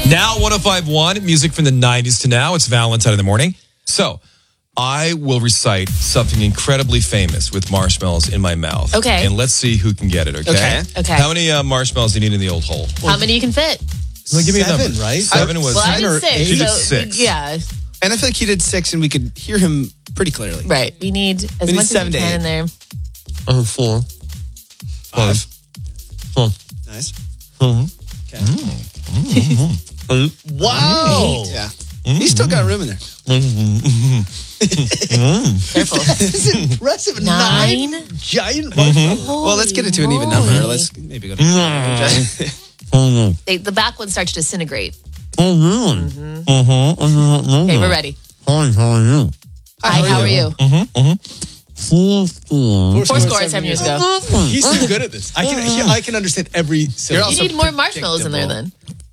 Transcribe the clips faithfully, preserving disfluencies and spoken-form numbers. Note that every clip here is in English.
Now, one oh five point one, music from the nineties to now. It's Valentine in the morning. So, I will recite something incredibly famous with marshmallows in my mouth. Okay. And let's see who can get it, okay? Okay. Okay. How many uh, marshmallows do you need in the old hole? How many you can fit? Well, give me a Seven, number. right? Seven was... Well, I Seven or did six. eight? She did so, six. Yeah. And I feel like he did six, and we could hear him pretty clearly. Right. We need as We need much seven as we to can eight. in there. Oh, four. Five. Four. Nice. Mm-hmm. Okay. Wow. Yeah. He's still got room in there. Careful. This is impressive. Nine? Nine giant marshmallows. Well, let's get it to an even number. moly. Let's maybe go to They, the back ones start to disintegrate. Oh, really? Uh-huh. Okay, we're ready. Hi, how are you? Hi, how are you? Mm-hmm, mm-hmm. Four, four. Four scores seven years ago. He's so good at this. I can he, I can understand every syllable. You need more marshmallows in there then.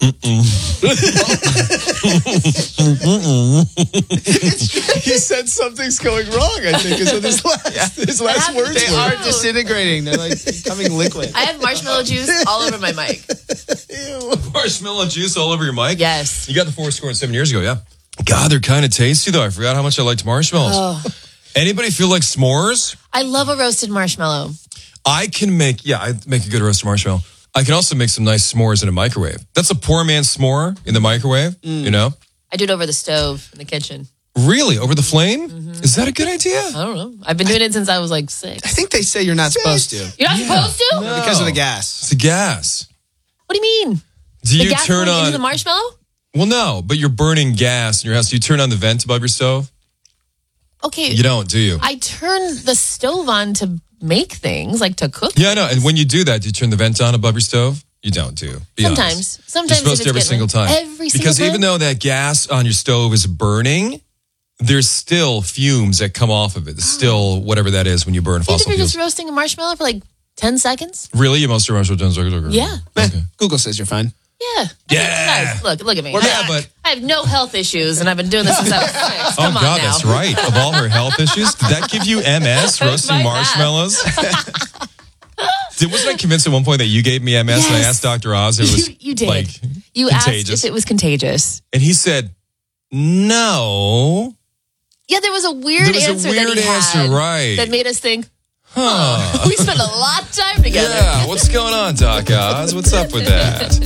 He said something's going wrong, I think, is what his last, his last happened words They too. were. are disintegrating. They're like becoming liquid. I have marshmallow juice all over my mic. Marshmallow juice all over your mic? Yes. You got the four scored seven years ago, yeah. God, they're kind of tasty, though. I forgot how much I liked marshmallows. Oh. Anybody feel like s'mores? I love a roasted marshmallow. I can make, yeah, I make a good roasted marshmallow. I can also make some nice s'mores in a microwave. That's a poor man's s'more in the microwave, you know? I do it over the stove in the kitchen. Really? Over the flame? Is that a good idea? I don't know. I've been doing it since I was like six. I think they say you're not supposed to You're not supposed to? because of the gas. It's the gas. What do you mean? Do The you gas turn going on... into the marshmallow? well, no, but you're burning gas in your house. Do you turn on the vent above your stove? Okay. You don't, do you? I turn the stove on to make things, like to cook. Yeah, I know. And when you do that, do you turn the vent on above your stove? You don't, do you? Be Sometimes. honest. Sometimes You're if supposed it's to every getting- single time. Every single Because time? even though that gas on your stove is burning, there's still fumes that come off of it. There's still whatever that is when you burn Even if fossil you're fuels. just roasting a marshmallow for like ten seconds? Really? You must have roasted ten seconds ago? Yeah. Okay. Google says you're fine. Yeah. Yeah. Guys, look, look at me. Yeah, but... I have no health issues, and I've been doing this since I was six. Come oh, on God, now. that's right. Of all her health issues, did that give you M S, roasting Might have. marshmallows? Did, wasn't I convinced at one point that you gave me M S and I Yes. asked Doctor Oz if it was You, you did. like you contagious? asked if it was contagious. And he said, no. Yeah, there was a weird There was a answer weird that he answer, had right. that made us think, Huh. we spent a lot of time together. Yeah, what's going on, Doc Oz? What's up with that?